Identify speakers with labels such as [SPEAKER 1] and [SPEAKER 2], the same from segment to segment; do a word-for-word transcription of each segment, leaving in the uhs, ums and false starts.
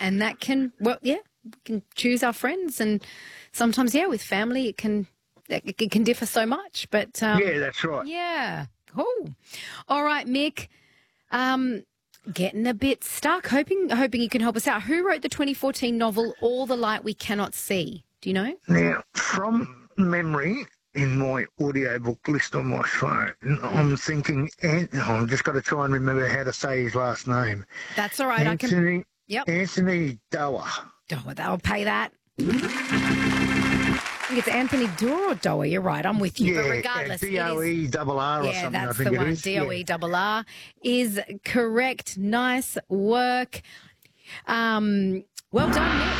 [SPEAKER 1] and that can, well, yeah, we can choose our friends, and sometimes, yeah, with family, it can it, it can differ so much. But um,
[SPEAKER 2] yeah, that's right.
[SPEAKER 1] yeah, cool. All right, Mick. Um, getting a bit stuck. Hoping hoping you can help us out. Who wrote the twenty fourteen novel All the Light We Cannot See? Do you know?
[SPEAKER 2] Now, from memory, in my audiobook list on my phone, I'm thinking, An- oh, I've just got to try and remember how to say his last name.
[SPEAKER 1] That's all right.
[SPEAKER 2] Anthony,
[SPEAKER 1] I can. Yep.
[SPEAKER 2] Anthony Doerr.
[SPEAKER 1] Oh, they'll pay that. I think it's Anthony Doerr or Doerr. You're right. I'm with you.
[SPEAKER 2] Yeah,
[SPEAKER 1] but regardless,
[SPEAKER 2] D O E double R or
[SPEAKER 1] yeah,
[SPEAKER 2] something, I
[SPEAKER 1] that's
[SPEAKER 2] think
[SPEAKER 1] the
[SPEAKER 2] it
[SPEAKER 1] one.
[SPEAKER 2] is.
[SPEAKER 1] D O E double R is correct. Nice work. Um, well done, Nick.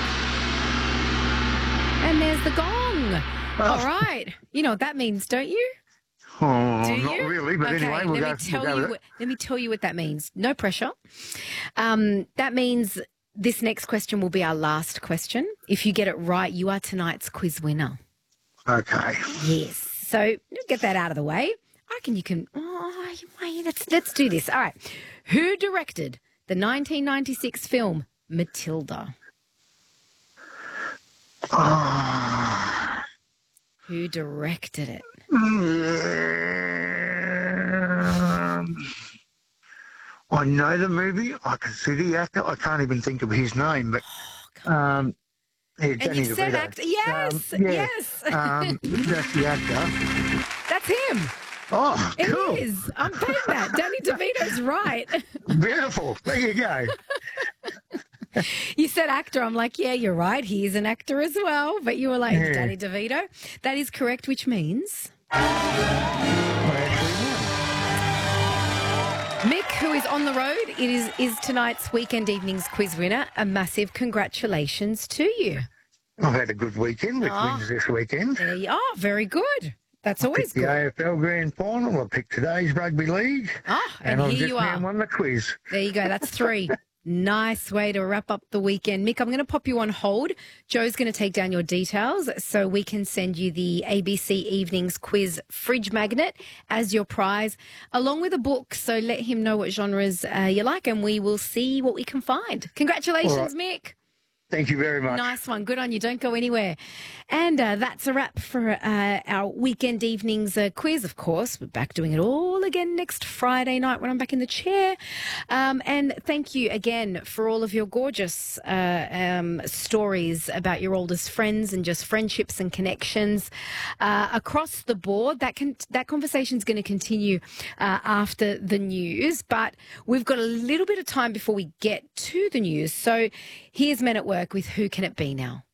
[SPEAKER 1] And there's the gong.
[SPEAKER 2] Oh.
[SPEAKER 1] All right. You know what that means, don't you?
[SPEAKER 2] Oh,
[SPEAKER 1] Do
[SPEAKER 2] not
[SPEAKER 1] you?
[SPEAKER 2] really, but
[SPEAKER 1] okay,
[SPEAKER 2] anyway, we'll
[SPEAKER 1] let
[SPEAKER 2] go,
[SPEAKER 1] me tell
[SPEAKER 2] we'll go
[SPEAKER 1] you.
[SPEAKER 2] with
[SPEAKER 1] What, let me tell you what that means. No pressure. Um, that means this next question will be our last question. If you get it right, you are tonight's quiz winner.
[SPEAKER 2] it. Okay.
[SPEAKER 1] Yes. So get that out of the way. I reckon you can. Oh, let's let's do this. All right. Who directed the nineteen ninety-six film Matilda?
[SPEAKER 2] Oh.
[SPEAKER 1] Who directed it?
[SPEAKER 2] Um, I know the movie. I can see the actor. I can't even think of his name, but um, yeah,
[SPEAKER 1] And
[SPEAKER 2] Danny
[SPEAKER 1] you've said
[SPEAKER 2] DeVito.
[SPEAKER 1] actor. Yes.
[SPEAKER 2] Um, yeah,
[SPEAKER 1] Yes.
[SPEAKER 2] um, that's the actor.
[SPEAKER 1] That's him.
[SPEAKER 2] Oh,
[SPEAKER 1] It
[SPEAKER 2] cool.
[SPEAKER 1] is. I'm paying that. Danny DeVito's right.
[SPEAKER 2] Beautiful. There you go.
[SPEAKER 1] You said actor. I'm like, yeah, you're right. He is an actor as well. But you were like,
[SPEAKER 2] Yeah.
[SPEAKER 1] Danny DeVito. That is correct, which means
[SPEAKER 2] I actually
[SPEAKER 1] Mick, who is on the road, it is is tonight's Weekend Evenings quiz winner. A massive congratulations to you.
[SPEAKER 2] know. I've had a good weekend, which
[SPEAKER 1] Oh.
[SPEAKER 2] wins this weekend.
[SPEAKER 1] There you are. Very good. That's always
[SPEAKER 2] Picked the
[SPEAKER 1] good.
[SPEAKER 2] A F L Grand Final. I picked today's rugby league.
[SPEAKER 1] Ah, and,
[SPEAKER 2] I've
[SPEAKER 1] here
[SPEAKER 2] just
[SPEAKER 1] you
[SPEAKER 2] now
[SPEAKER 1] are.
[SPEAKER 2] won the quiz.
[SPEAKER 1] There you go. That's three. Nice way to wrap up the weekend. Mick, I'm going to pop you on hold. Joe's going to take down your details so we can send you the A B C Evenings Quiz Fridge Magnet as your prize, along with a book. So let him know what genres uh, you like and we will see what we can find. Congratulations,
[SPEAKER 2] All right.
[SPEAKER 1] Mick.
[SPEAKER 2] Thank you very much.
[SPEAKER 1] Nice one. Good on you. Don't go anywhere. And uh, that's a wrap for uh, our weekend evenings uh, quiz, of course. We're back doing it all again next Friday night when I'm back in the chair. Um, and thank you again for all of your gorgeous uh, um, stories about your oldest friends and just friendships and connections uh, across the board. That can that conversation's going to continue uh, after the news, but we've got a little bit of time before we get to the news. So here's Men at Work with Who Can It Be Now?